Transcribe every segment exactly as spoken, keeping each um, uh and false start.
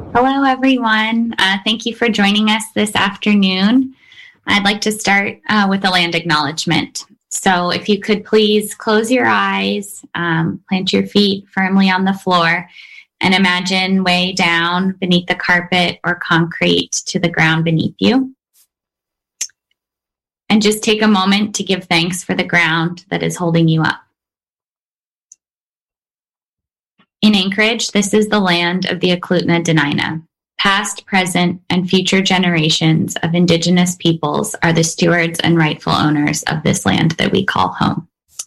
Hello, everyone. Uh, thank you for joining us this afternoon. I'd like to start uh, with a land acknowledgement. So if you could please close your eyes, um, plant your feet firmly on the floor, and imagine way down beneath the carpet or concrete to the ground beneath you. And just take a moment to give thanks for the ground that is holding you up. In Anchorage, this is the land of the Eklutna Dena'ina. Past, present, and future generations of Indigenous peoples are the stewards and rightful owners of this land that we call home.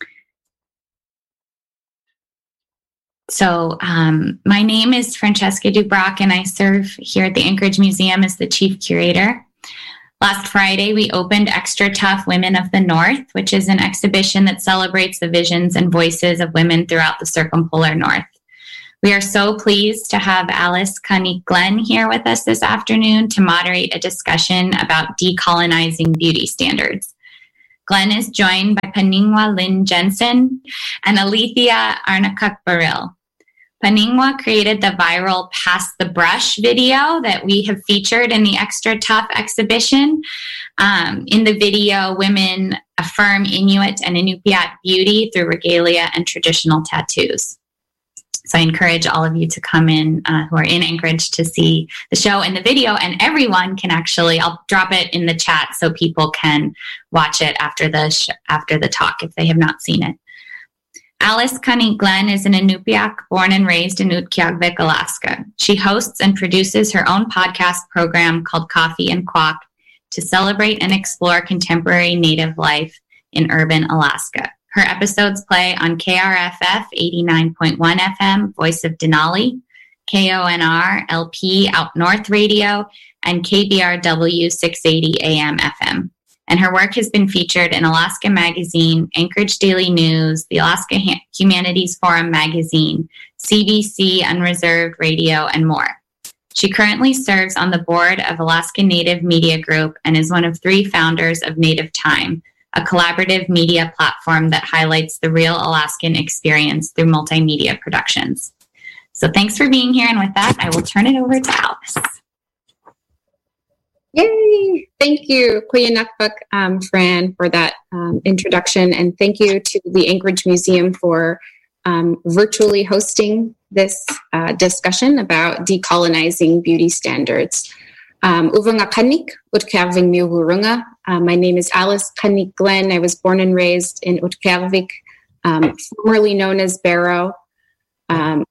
So um, my name is Francesca Dubrock, and I serve here at the Anchorage Museum as the chief curator. Last Friday, we opened Extra Tough Women of the North, which is an exhibition that celebrates the visions and voices of women throughout the circumpolar North. We are so pleased to have Alice Cunninck-Glenn here with us this afternoon to moderate a discussion about decolonizing beauty standards. Glenn is joined by Paningwa Lynn Jensen and Alethea Arnakuk-Baril. Paningwa created the viral Pass the Brush video that we have featured in the Extra Tough exhibition. Um, in the video, women affirm Inuit and Inupiat beauty through regalia and traditional tattoos. So I encourage all of you to come in uh, who are in Anchorage to see the show and the video, and everyone can actually, I'll drop it in the chat so people can watch it after the sh- after the talk if they have not seen it. Alice Cunninck-Glenn is an Inupiaq born and raised in Utqiagvik, Alaska. She hosts and produces her own podcast program called Coffee and Quack to celebrate and explore contemporary Native life in urban Alaska. Her episodes play on K R F F eighty-nine point one F M, Voice of Denali, K O N R L P Out North Radio, and K B R W six eighty A M F M. And her work has been featured in Alaska Magazine, Anchorage Daily News, the Alaska Humanities Forum Magazine, C B C Unreserved Radio, and more. She currently serves on the board of Alaska Native Media Group and is one of three founders of Native Time, a collaborative media platform that highlights the real Alaskan experience through multimedia productions. So thanks for being here. And with that, I will turn it over to Alice. Yay! Thank you, Kuyanakpuk, um, Fran, for that um, introduction. And thank you to the Anchorage Museum for um, virtually hosting this uh, discussion about decolonizing beauty standards. Um, Uvanga Kanik, Utqiagvik Miuhurunga. Uh, my name is Alice Cunninck-Glenn. I was born and raised in Utqiagvik, um, formerly known as Barrow. Um,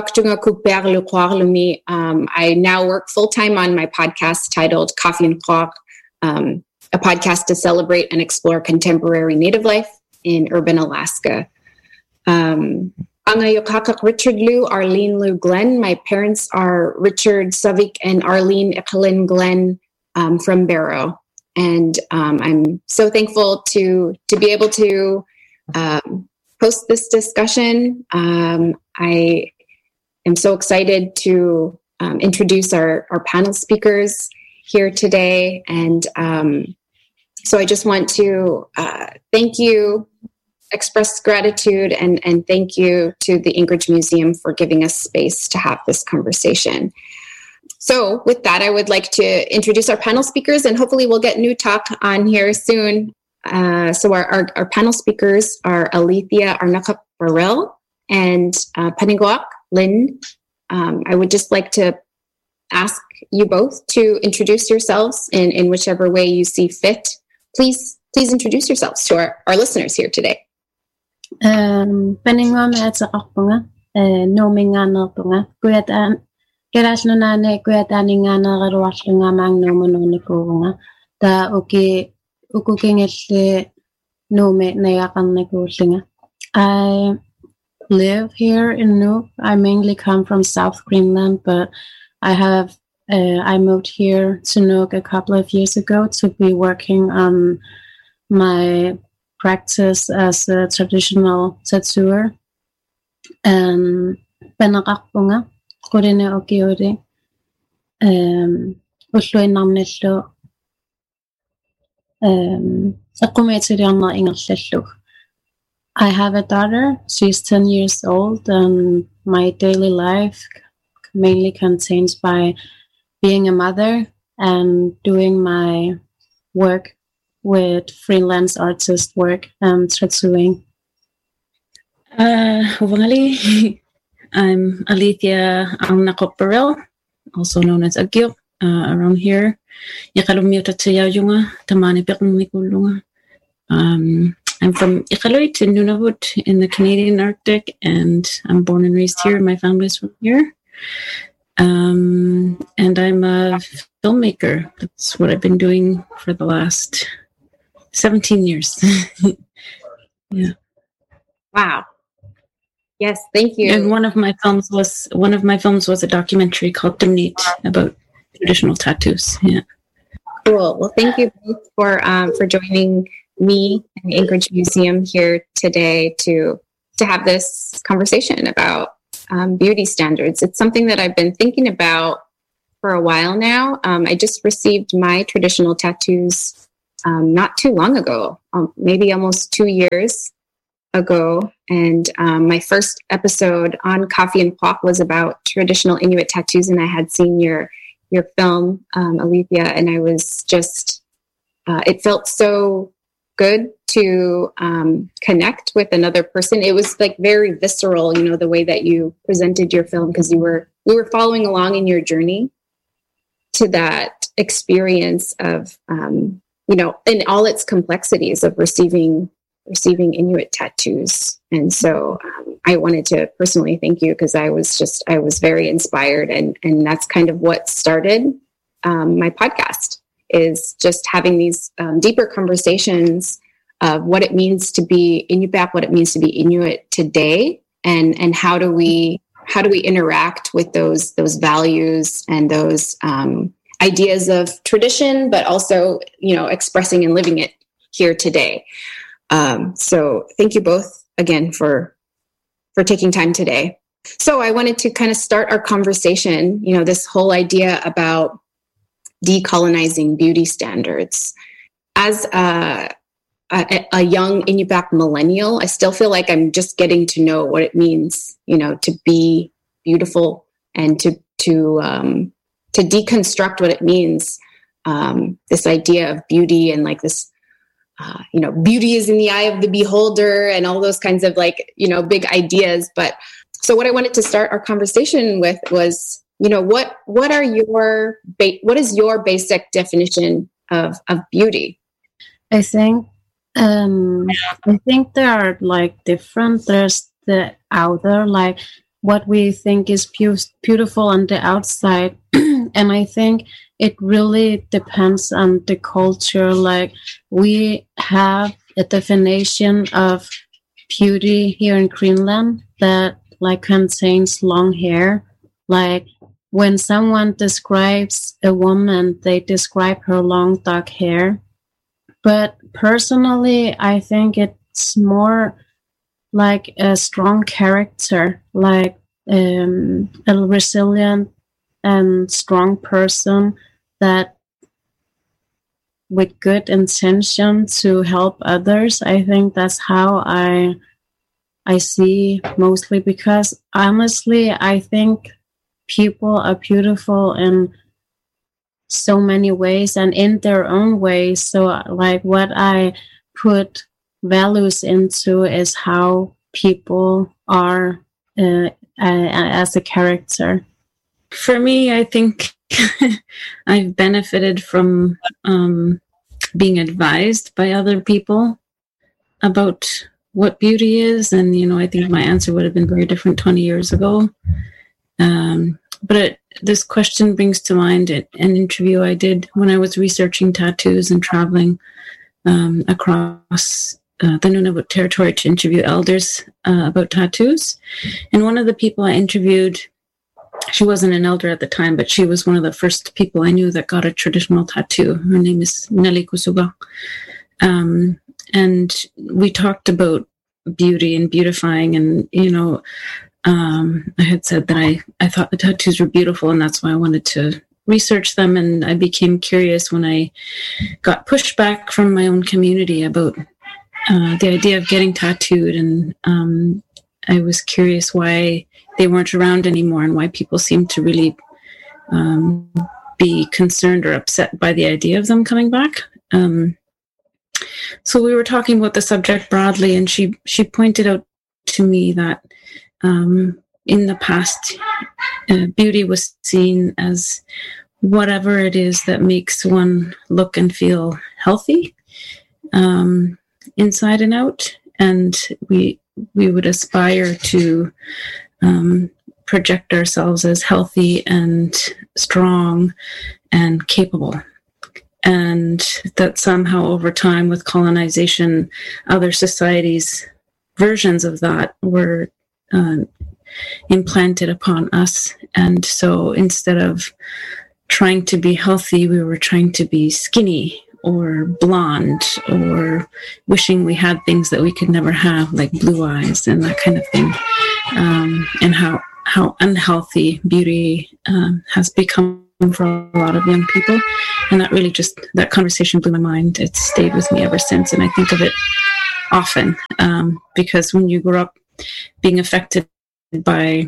um, I now work full-time on my podcast titled Coffee and Quack, um, a podcast to celebrate and explore contemporary Native life in urban Alaska. Um, Angayokakak Richard Liu, Arlene Liu Glenn. My parents are Richard Savik and Arlene Ekelin Glenn um, from Barrow. And um, I'm so thankful to to be able to um, host this discussion. Um, I am so excited to um, introduce our, our panel speakers here today. And um, so I just want to uh, thank you, express gratitude, and, and thank you to the Anchorage Museum for giving us space to have this conversation. So with that, I would like to introduce our panel speakers, and hopefully we'll get new talk on here soon. Uh, so our, our, our panel speakers are Alethea Arnakuk-Baril and uh, Paningwa Lynn. Um, I would just like to ask you both to introduce yourselves in, in whichever way you see fit. Please, please introduce yourselves to our, our listeners here today. Um, Paningwa Me'atzakakpunga, Nomingana Kuyatan. Keras no nane kuya tani nga na garuas nga mang no mono ni ko nga ta okay ukukingete no me na yakan ni ko singa. I live here in Nuuk. I mainly come from South Greenland, but I have uh, I moved here to Nuuk a couple of years ago to be working on my practice as a traditional tattooer. And penakakpunga. Korene okiore. Um, Usloy namneslo. Um, Akumetiriana English. I have a daughter. She's ten years old, and my daily life mainly contains by being a mother and doing my work with freelance artist work and tattooing. Uh, Wangali, I'm Alethea Alnakoparel, also known as Agyo, uh, around here. Yakalumiyota Tayayunga, Tamani Pekunlikulunga. Um, I'm from Iqaluit in Nunavut in the Canadian Arctic, and I'm born and raised here. My family's from here. Um, and I'm a filmmaker. That's what I've been doing for the last seventeen years. Yeah. Wow. Yes, thank you. And one of my films was one of my films was a documentary called Tumnit about traditional tattoos. Yeah. Cool. Well, thank you both for um, for joining me and the Anchorage Museum here today to to have this conversation about um, beauty standards. It's something that I've been thinking about for a while now. Um, I just received my traditional tattoos um, not too long ago, um, maybe almost two years ago. And um, my first episode on Coffee and Plop was about traditional Inuit tattoos, and I had seen your your film, um, Alethea, and I was just, uh, it felt so good to um, connect with another person. It was like very visceral, you know, the way that you presented your film, because you were we were following along in your journey to that experience of, um, you know, in all its complexities of receiving receiving Inuit tattoos. And so um, I wanted to personally thank you, because I was just, I was very inspired. And, and that's kind of what started um, my podcast, is just having these um, deeper conversations of what it means to be Inupiaq, what it means to be Inuit today, and, and how do we, how do we interact with those, those values and those um, ideas of tradition, but also, you know, expressing and living it here today. Um, so thank you both again for, for taking time today. So I wanted to kind of start our conversation, you know, this whole idea about decolonizing beauty standards. As a, a, a young Inupiaq millennial, I still feel like I'm just getting to know what it means, you know, to be beautiful and to, to, um, to deconstruct what it means. Um, this idea of beauty and like this, Uh, you know, beauty is in the eye of the beholder and all those kinds of like, you know, big ideas. But so what I wanted to start our conversation with was, you know, what, what are your, ba- what is your basic definition of, of beauty? I think, um, I think there are like different, there's the outer, like what we think is pu- beautiful on the outside. And I think it really depends on the culture. Like we have a definition of beauty here in Greenland that like contains long hair. Like when someone describes a woman, they describe her long dark hair. But personally, I think it's more like a strong character, like um, a resilient and strong person that with good intention to help others. I think that's how I I see mostly, because honestly I think people are beautiful in so many ways and in their own ways. So like what I put values into is how people are uh, uh, as a character. For me, I think I've benefited from um, being advised by other people about what beauty is. And, you know, I think my answer would have been very different twenty years ago. Um, but it, this question brings to mind an interview I did when I was researching tattoos and traveling um, across uh, the Nunavut territory to interview elders uh, about tattoos. And one of the people I interviewed, she wasn't an elder at the time, but she was one of the first people I knew that got a traditional tattoo. Her name is Nelly Kusuga. Um, and we talked about beauty and beautifying. And, you know, um, I had said that I, I thought the tattoos were beautiful, and that's why I wanted to research them. And I became curious when I got pushback from my own community about uh, the idea of getting tattooed. And um, I was curious why they weren't around anymore, and why people seemed to really um, be concerned or upset by the idea of them coming back. Um, so we were talking about the subject broadly, and she she pointed out to me that um, in the past, uh, beauty was seen as whatever it is that makes one look and feel healthy, um, inside and out, and we we would aspire to um, project ourselves as healthy and strong and capable. And that somehow over time with colonization, other societies' versions of that were uh, implanted upon us. And so instead of trying to be healthy, we were trying to be skinny or blonde or wishing we had things that we could never have, like blue eyes and that kind of thing. Um, and how, how unhealthy beauty um, has become for a lot of young people. And that really just, that conversation blew my mind. It's stayed with me ever since. And I think of it often um, because when you grow up being affected by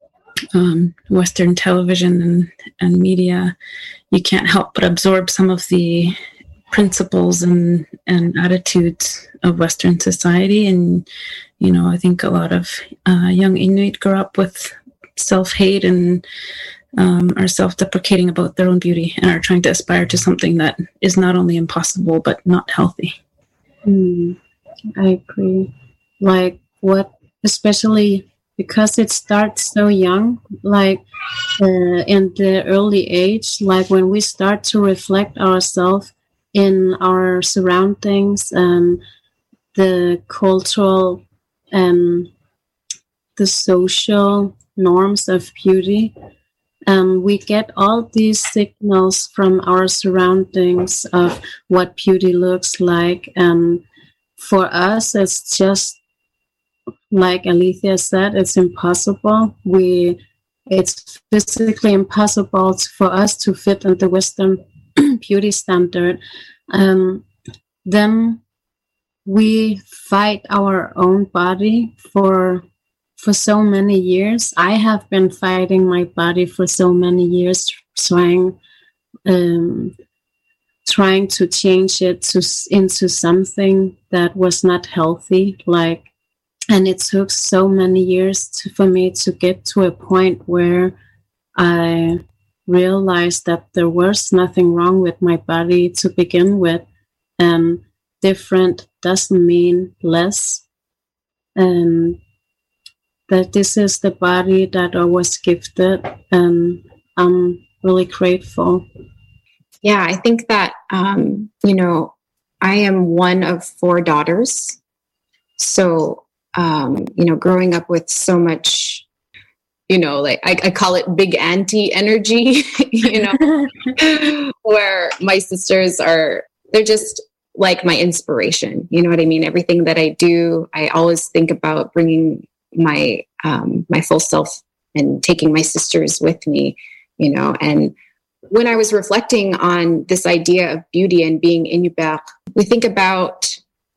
um, Western television and, and media, you can't help but absorb some of the principles and, and attitudes of Western society. And, you know, I think a lot of uh, young Inuit grow up with self-hate and um, are self-deprecating about their own beauty and are trying to aspire to something that is not only impossible, but not healthy. Mm, I agree. Like what, especially because it starts so young, like uh, in the early age, like when we start to reflect ourselves in our surroundings and the cultural and the social norms of beauty, um, we get all these signals from our surroundings of what beauty looks like. And for us, it's just like Alethea said, it's impossible. We, it's physically impossible for us to fit in the Western beauty standard. Um, then we fight our own body for for so many years. I have been fighting my body for so many years, trying um, trying to change it to into something that was not healthy. Like, and it took so many years to, for me to get to a point where I realized that there was nothing wrong with my body to begin with, and different doesn't mean less, and that this is the body that I was gifted, and I'm really grateful. Yeah, I think that, um, you know, I am one of four daughters. So, um, you know, growing up with so much, you know, like I, I call it big auntie energy, you know, where my sisters are, they're just like my inspiration. You know what I mean? Everything that I do, I always think about bringing my, um, my full self and taking my sisters with me, you know. And when I was reflecting on this idea of beauty and being Inupiaq, we think about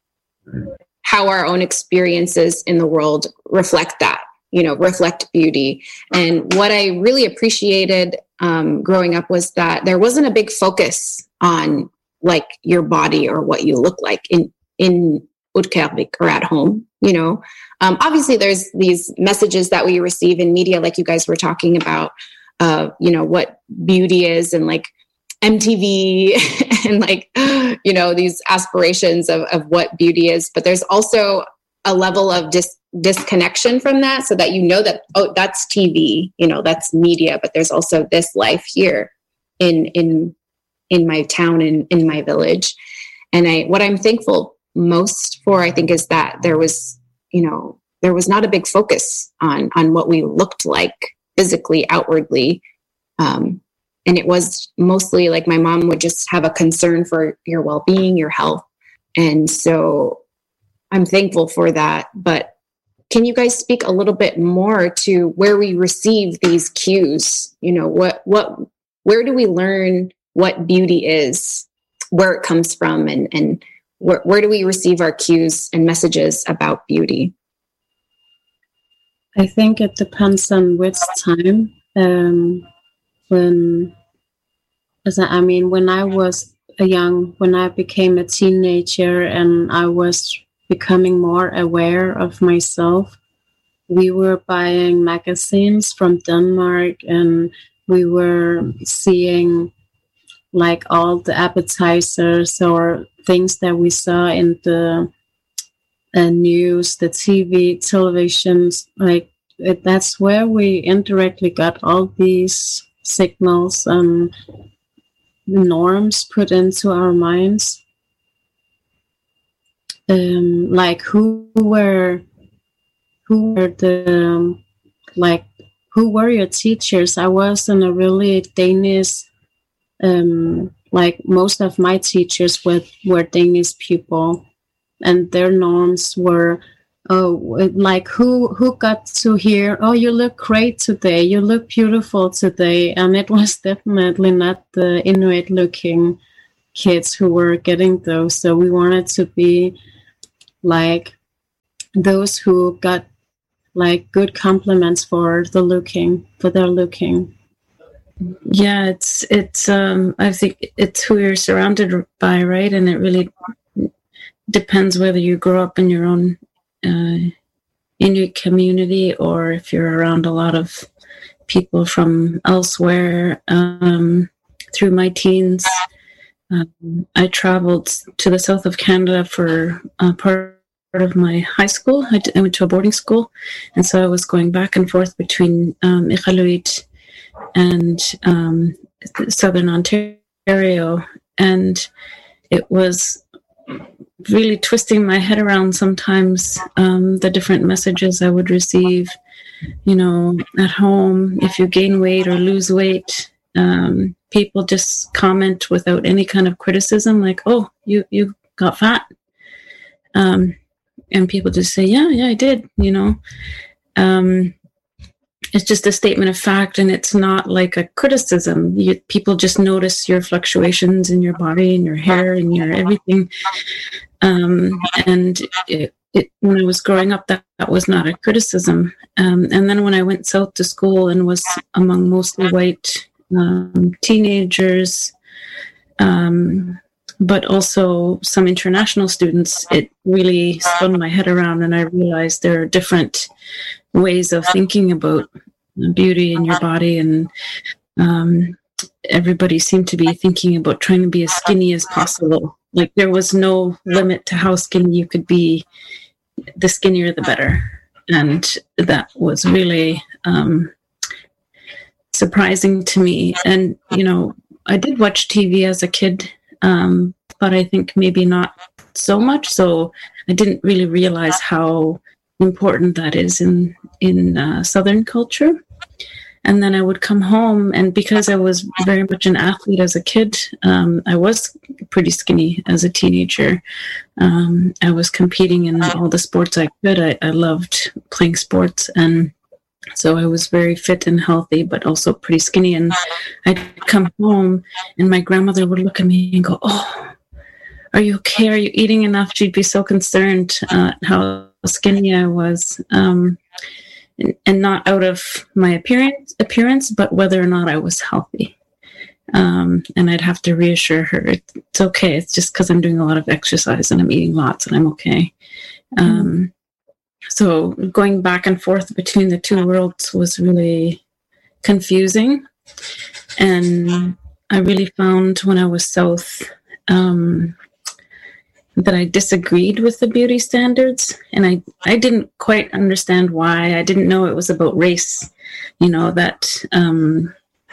how our own experiences in the world reflect that, you know, reflect beauty. And what I really appreciated um, growing up was that there wasn't a big focus on like your body or what you look like in, in Utqiagvik or at home, you know. Um, obviously there's these messages that we receive in media, like you guys were talking about, uh, you know, what beauty is, and like M T V and like, you know, these aspirations of, of what beauty is. But there's also a level of dis- disconnection from that, so that you know that, oh, that's T V, you know, that's media, but there's also this life here in in in my town and in, in my village. And I, what I'm thankful most for, I think, is that there was, you know, there was not a big focus on on what we looked like physically, outwardly. Um, and it was mostly like my mom would just have a concern for your well-being, your health. And so I'm thankful for that. But can you guys speak a little bit more to where we receive these cues? You know, what, what, where do we learn what beauty is, where it comes from, and, and where, where do we receive our cues and messages about beauty? I think it depends on which time. Um, when, as I, I mean, when I was a young, when I became a teenager and I was becoming more aware of myself, we were buying magazines from Denmark, and we were seeing like all the appetizers or things that we saw in the uh, news, the T V, televisions. Like it, that's where we indirectly got all these signals and norms put into our minds. Um, like who were who were the um, like who were your teachers? I was in a really Danish. Um, like most of my teachers were were Danish people, and their norms were, oh, like who who got to hear, oh, you look great today, you look beautiful today, and it was definitely not the Inuit looking kids who were getting those. So we wanted to be like those who got like good compliments for the looking, for their looking. Yeah, it's it's um I think it's who you're surrounded by, right? And it really depends whether you grow up in your own uh, Inuit community or if you're around a lot of people from elsewhere. Um, through my teens, um, I traveled to the south of Canada for uh, part of my high school. I, d- I went to a boarding school, and so I was going back and forth between um, Iqaluit and um, southern Ontario, and it was really twisting my head around sometimes, um, the different messages I would receive. You know, at home, if you gain weight or lose weight, um, people just comment without any kind of criticism, like, "Oh, you you got fat," um, and people just say, "Yeah, yeah, I did." You know. Um, It's just a statement of fact, and it's not like a criticism. You, people just notice your fluctuations in your body and your hair and your everything. Um, and it, it, when I was growing up, that, that was not a criticism. Um, and then when I went south to school and was among mostly white um, teenagers, um, but also some international students, it really spun my head around, and I realized there are different ways of thinking about beauty in your body, and um, everybody seemed to be thinking about trying to be as skinny as possible. Like there was no limit to how skinny you could be. The skinnier, the better. And that was really um, surprising to me. And, you know, I did watch T V as a kid, um, but I think maybe not so much. So I didn't really realize how important that is in in uh, Southern culture. And then I would come home, and because I was very much an athlete as a kid, um, I was pretty skinny as a teenager. Um, I was competing in all the sports I could. I, I loved playing sports, and so I was very fit and healthy, but also pretty skinny. And I'd come home, and my grandmother would look at me and go, "Oh, are you okay? Are you eating enough?" She'd be so concerned uh, how skinny I was, um, and, and not out of my appearance, appearance, but whether or not I was healthy. Um, and I'd have to reassure her, it's okay. It's just because I'm doing a lot of exercise and I'm eating lots and I'm okay. Um, so going back and forth between the two worlds was really confusing. And I really found when I was south, um, that I disagreed with the beauty standards, and I, I didn't quite understand why. I didn't know it was about race, you know, that um,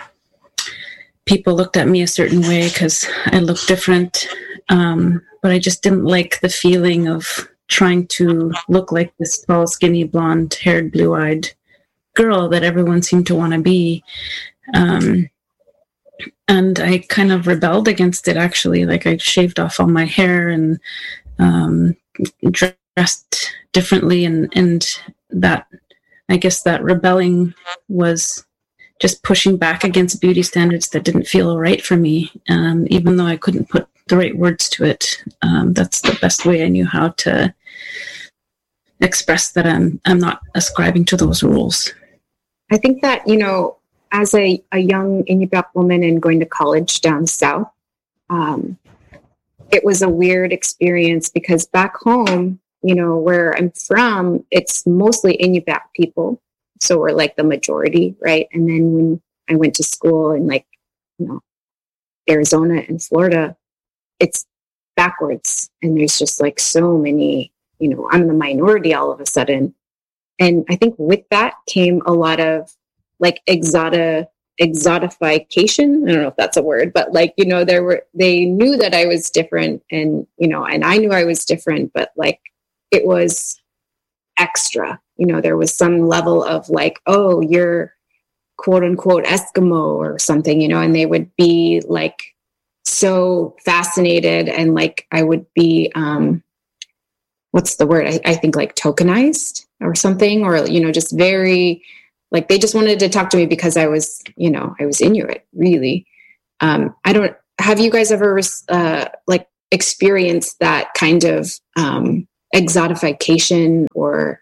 people looked at me a certain way because I looked different, um, but I just didn't like the feeling of trying to look like this tall, skinny, blonde-haired, blue-eyed girl that everyone seemed to want to be. Um, And I kind of rebelled against it, actually. Like I shaved off all my hair and um, dressed differently. And, and that, I guess that rebelling was just pushing back against beauty standards that didn't feel right for me. Um, even though I couldn't put the right words to it. Um, that's the best way I knew how to express that I'm I'm not ascribing to those rules. I think that, you know, as a, a young Inupiaq woman and going to college down south, um, it was a weird experience because back home, you know, where I'm from, it's mostly Inupiaq people. So we're like the majority, right? And then when I went to school in like, you know, Arizona and Florida, it's backwards. And there's just like so many, you know, I'm the minority all of a sudden. And I think with that came a lot of like exotic, exotification. I don't know if that's a word, but like, you know, there were, they knew that I was different and, you know, and I knew I was different, but like it was extra, you know, there was some level of like, oh, you're quote unquote Eskimo or something, you know, and they would be like so fascinated and like I would be, um, what's the word? I, I think like tokenized or something, or, you know, just very, like they just wanted to talk to me because I was, you know, I was Inuit, really. Um, I don't, have you guys ever uh, like experienced that kind of um, exotification or?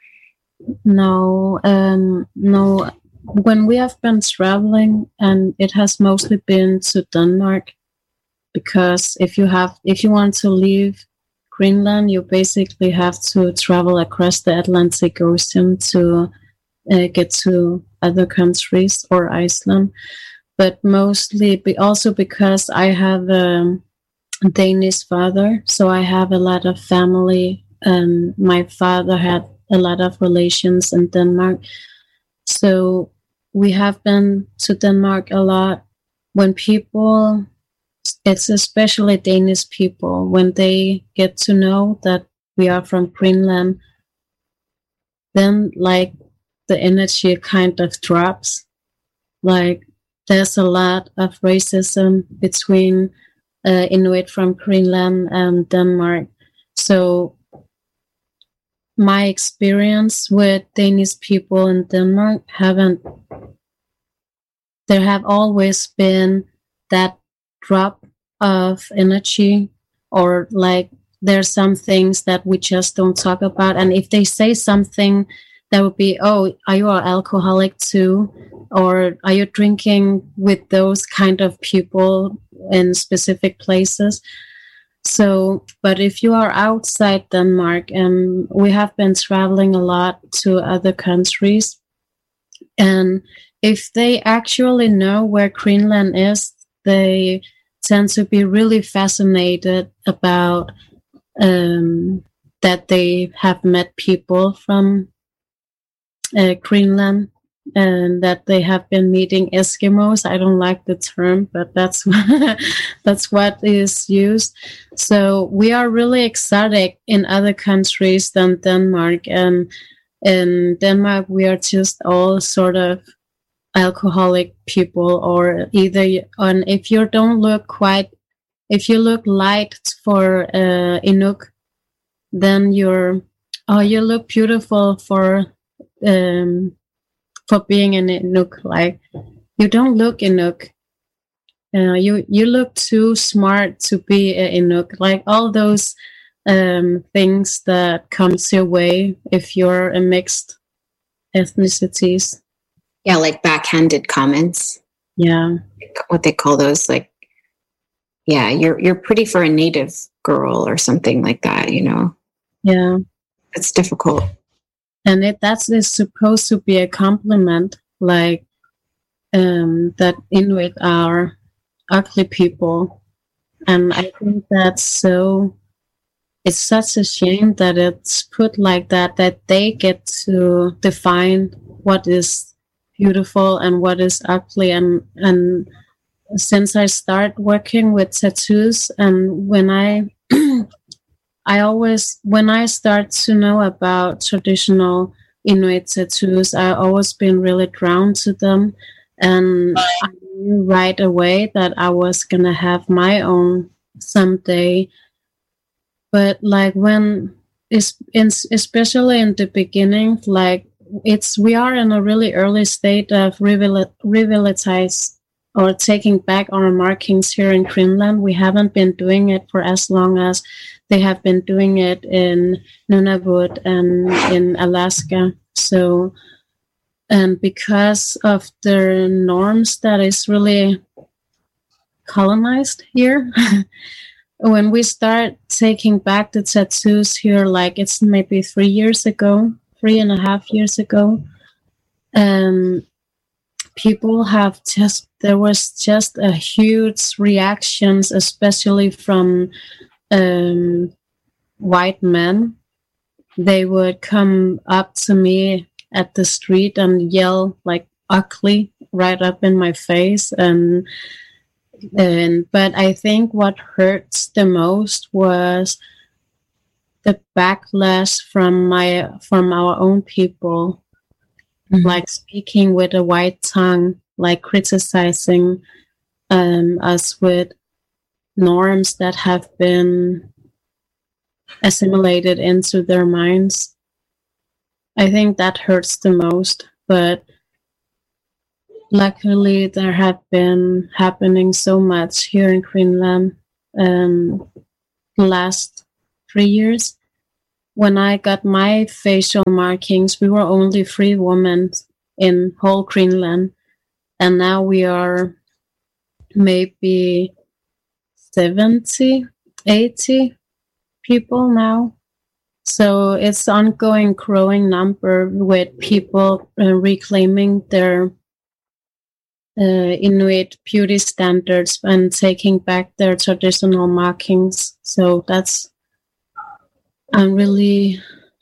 No, um, no. When we have been traveling, and it has mostly been to Denmark, because if you have, if you want to leave Greenland, you basically have to travel across the Atlantic Ocean to uh, get to other countries or Iceland. But mostly be also because I have a Danish father, so I have a lot of family, and my father had a lot of relations in Denmark. So we have been to Denmark a lot. When people, it's especially Danish people, when they get to know that we are from Greenland, then like the energy kind of drops. Like there's a lot of racism between uh, Inuit from Greenland and Denmark. So my experience with Danish people in Denmark haven't, there have always been that drop of energy, or like there's some things that we just don't talk about. And if they say something, that would be, oh, are you an alcoholic too? Or are you drinking with those kind of people in specific places? So, but if you are outside Denmark, and we have been traveling a lot to other countries, and if they actually know where Greenland is, they tend to be really fascinated about um, that they have met people from uh, Greenland, and that they have been meeting Eskimos. I don't like the term, but that's that's what is used. So we are really exotic in other countries than Denmark, and in Denmark we are just all sort of alcoholic people, or either, and if you don't look quite, if you look light for uh, Inuk, then you're, oh, you look beautiful for um, for being an Inuk. Like you don't look Inuk. Uh, you you look too smart to be an Inuk. Like all those um, things that comes your way if you're a mixed ethnicities. Yeah, like backhanded comments. Yeah. What they call those, like, yeah, you're you're pretty for a native girl or something like that, you know? Yeah. It's difficult. And it that's is supposed to be a compliment, like um, that Inuit are ugly people. And I think that's so, it's such a shame that it's put like that, that they get to define what is beautiful and what is ugly. And and since I start working with tattoos, and when I I always, when I start to know about traditional Inuit tattoos, I always been really drawn to them, and I knew right away that I was gonna have my own someday. But like when, especially in the beginning, like it's, we are in a really early state of revitalize or taking back our markings here in Greenland. We haven't been doing it for as long as they have been doing it in Nunavut and in Alaska. So, and because of the norms that is really colonized here, when we start taking back the tattoos here, like it's maybe three years ago, three and a half years ago, um, people have just, there was just a huge reactions, especially from um, white men. They would come up to me at the street and yell like ugly right up in my face. And, and but I think what hurts the most was the backlash from my from our own people, mm-hmm. like speaking with a white tongue, like criticizing um, us with norms that have been assimilated into their minds. I think that hurts the most, but luckily there have been happening so much here in Greenland um, the last three years. When I got my facial markings, we were only three women in whole Greenland, and now we are maybe seventy, eighty people now. So it's ongoing growing number with people uh, reclaiming their uh, Inuit beauty standards and taking back their traditional markings. So that's, I'm really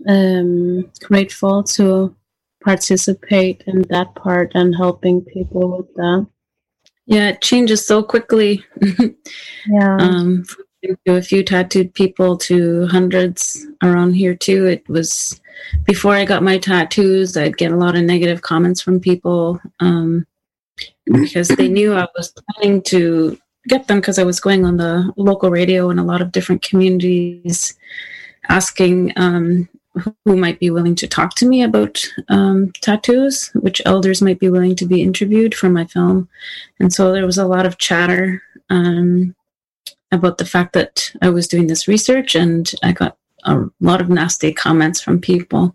um, grateful to participate in that part and helping people with that. Yeah, it changes so quickly. Yeah. Um, to a few tattooed people to hundreds around here too. It was before I got my tattoos, I'd get a lot of negative comments from people um, because they knew I was planning to get them because I was going on the local radio in a lot of different communities asking um, who might be willing to talk to me about um, tattoos, which elders might be willing to be interviewed for my film. And so there was a lot of chatter um, about the fact that I was doing this research, and I got a lot of nasty comments from people.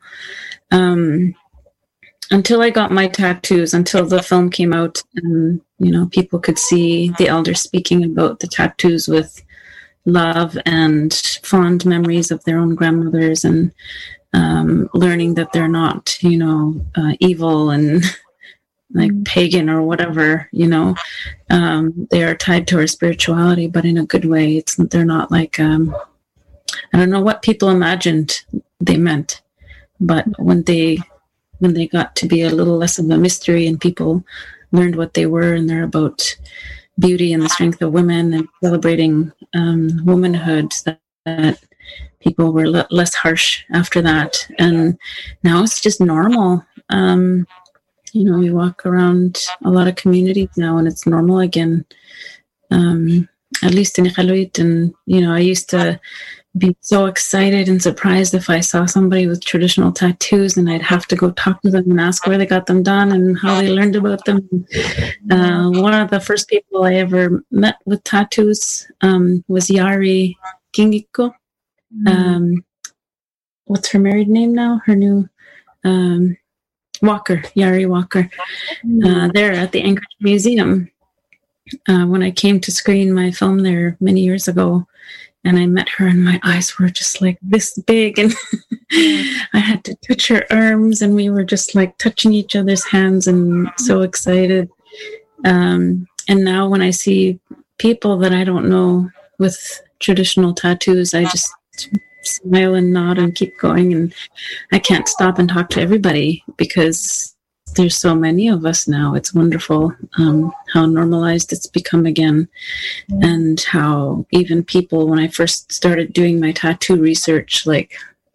Um, until I got my tattoos, until the film came out, and you know, people could see the elders speaking about the tattoos with love and fond memories of their own grandmothers, and um, learning that they're not, you know, uh, evil and like pagan or whatever, you know, um, they are tied to our spirituality, but in a good way. It's they're not like, um, I don't know what people imagined they meant, but when they, when they got to be a little less of a mystery and people learned what they were, and they're about beauty and the strength of women and celebrating um, womanhood, that, that people were le- less harsh after that. And now it's just normal. Um, You know, we walk around a lot of communities now and it's normal again, um, at least in Iqaluit. And, you know, I used to be so excited and surprised if I saw somebody with traditional tattoos, and I'd have to go talk to them and ask where they got them done and how they learned about them. Uh, one of the first people I ever met with tattoos um, was Yari Kingiko. Um, what's her married name now? Her new... Um, Walker, Yari Walker, uh, there at the Anchorage Museum. Uh, when I came to screen my film there many years ago, and I met her, and my eyes were just like this big, and I had to touch her arms, and we were just like touching each other's hands and so excited. Um, and now when I see people that I don't know with traditional tattoos, I just smile and nod and keep going, and I can't stop and talk to everybody because there's so many of us now. It's wonderful um, how normalized it's become again, mm. and how even people, when I first started doing my tattoo research, like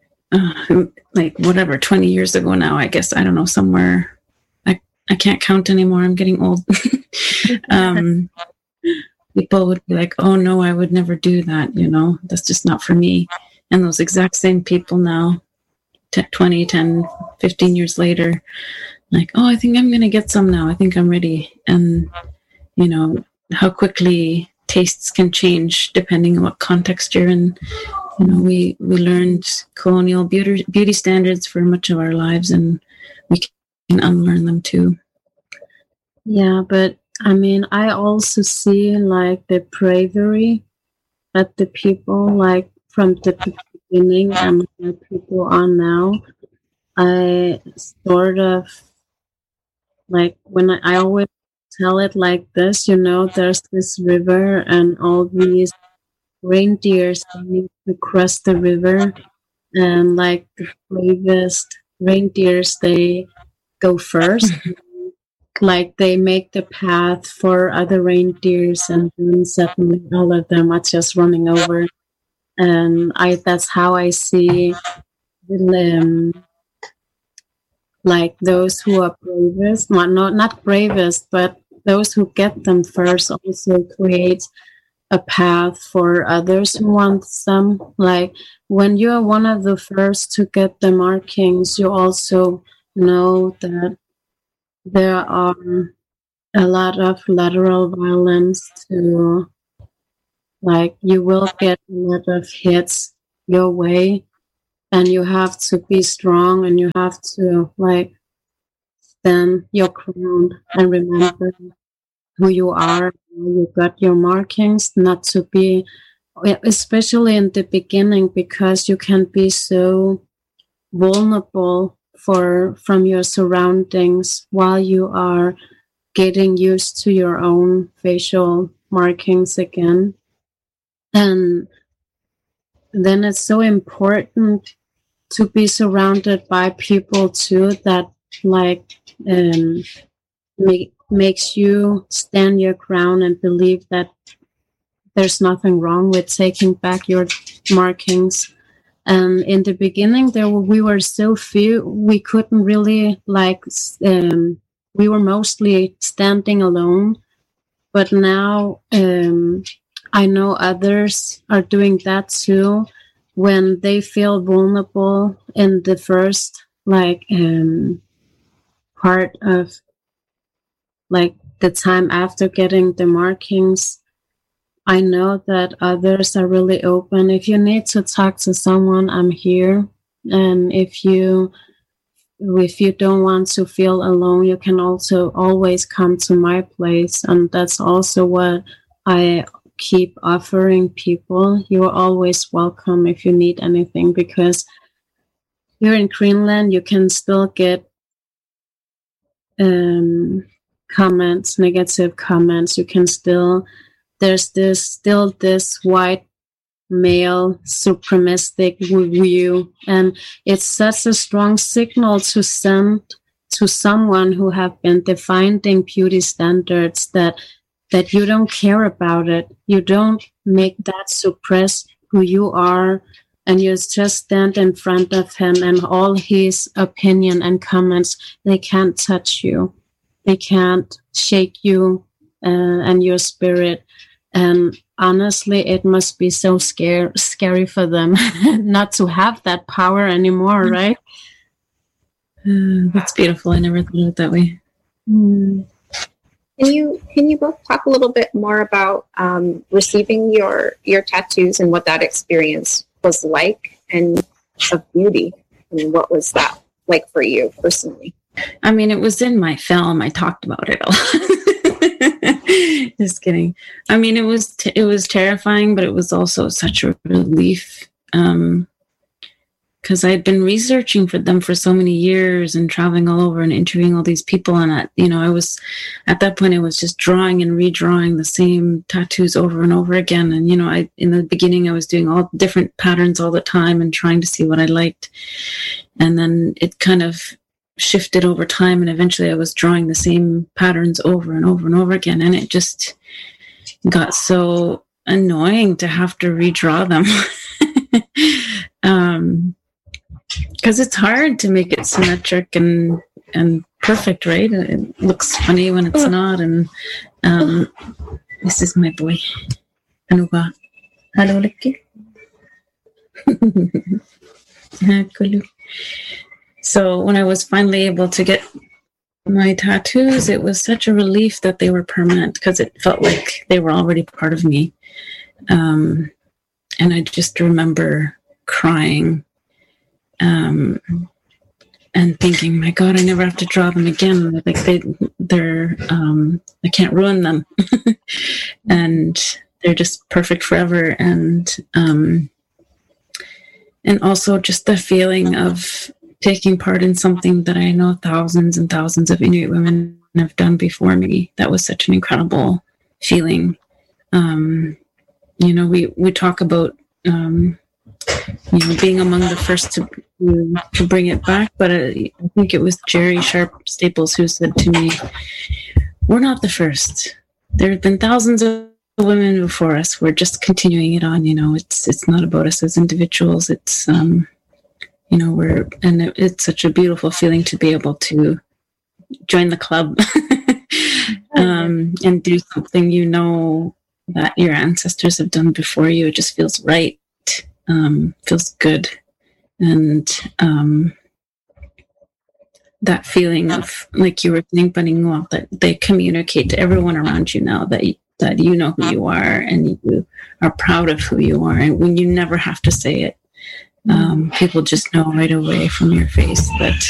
uh, like whatever, twenty years ago now, I guess, I don't know, somewhere, I, I can't count anymore, I'm getting old. um, people would be like, oh no, I would never do that, you know, that's just not for me. And those exact same people now, twenty, ten, fifteen years later, like, oh, I think I'm going to get some now. I think I'm ready. And, you know, how quickly tastes can change depending on what context you're in. you know, we, we learned colonial beauty, beauty standards for much of our lives, and we can unlearn them too. Yeah, but I mean, I also see like the bravery that the people, like from the beginning and the people are now. I sort of like when I, I always tell it like this, you know, there's this river and all these reindeers need to cross the river, and like the bravest reindeers, they go first. Like they make the path for other reindeers, and then suddenly all of them are just running over. And I that's how I see the, um, like those who are bravest, well, not not bravest, but those who get them first also create a path for others who want them. Like when you are one of the first to get the markings, you also know that there are a lot of lateral violence to, like, you will get a lot of hits your way, and you have to be strong, and you have to, like, stand your ground and remember who you are. You got your markings, not to be, especially in the beginning, because you can be so vulnerable for from your surroundings while you are getting used to your own facial markings again. And then it's so important to be surrounded by people too that like um, make, makes you stand your ground and believe that there's nothing wrong with taking back your markings. And in the beginning, there were, we were so few, we couldn't really like, um, we were mostly standing alone. But now um, I know others are doing that too when they feel vulnerable in the first like um, part of like the time after getting the markings. I know that others are really open. If you need to talk to someone, I'm here. And if you if you don't want to feel alone, you can also always come to my place. And that's also what I keep offering people. You are always welcome if you need anything, because here in Greenland, you can still get um, comments, negative comments. You can still... There's this still this white male supremacistic view, and it's such a strong signal to send to someone who have been defining beauty standards that that you don't care about it. You don't make that suppress who you are, and you just stand in front of him, and all his opinion and comments, they can't touch you. They can't shake you uh, and your spirit. And honestly, it must be so scare, scary for them not to have that power anymore, right? Uh, that's beautiful. I never thought of it that way. Mm. Can you can you both talk a little bit more about um, receiving your your tattoos and what that experience was like, and of beauty? I mean, what was that like for you personally? I mean, it was in my film. I talked about it a lot. Just kidding. I mean, it was t- it was terrifying, but it was also such a relief um, because I had been researching for them for so many years and traveling all over and interviewing all these people. And I, you know, I was at that point, I was just drawing and redrawing the same tattoos over and over again. And you know, I in the beginning, I was doing all different patterns all the time and trying to see what I liked. And then it kind of shifted over time, and eventually I was drawing the same patterns over and over and over again, and it just got so annoying to have to redraw them. um because it's hard to make it symmetric and and perfect, right? It looks funny when it's not. And um this is my boy Anuga. Hello, Licky. So when I was finally able to get my tattoos, it was such a relief that they were permanent, because it felt like they were already part of me. Um, and I just remember crying um, and thinking, my God, I never have to draw them again. Like they, they're, um, I can't ruin them. And they're just perfect forever. And, um, and also just the feeling of taking part in something that I know thousands and thousands of Inuit women have done before me. That was such an incredible feeling. Um, you know, we, we talk about, um, you know, being among the first to, to bring it back, but I, I think it was Jerry Sharp Staples who said to me, we're not the first. There have been thousands of women before us. We're just continuing it on. You know, it's, it's not about us as individuals. It's, um, you know, we're, and it, it's such a beautiful feeling to be able to join the club um, and do something, you know, that your ancestors have done before you. It just feels right. Um, feels good. And um, that feeling of, like you were saying, Paningua, that they communicate to everyone around you now that, that you know who you are and you are proud of who you are. And when you never have to say it, um, people just know right away from your face that